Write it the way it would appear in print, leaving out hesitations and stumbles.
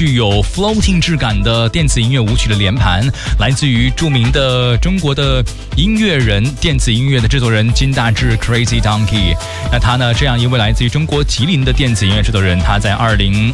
具有 floating 质感的电子音乐舞曲的连盘，来自于著名的中国的音乐人、电子音乐的制作人金大志 Crazy Donkey。那他呢，这样一位来自于中国吉林的电子音乐制作人，他在